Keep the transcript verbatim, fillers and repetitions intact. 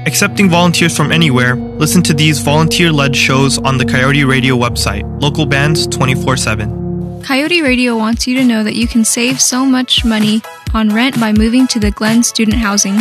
Accepting volunteers from anywhere, listen to these volunteer-led shows on the Coyote Radio website, local bands twenty-four seven. Coyote Radio wants you to know that you can save so much money on rent by moving to the Glen Student Housing.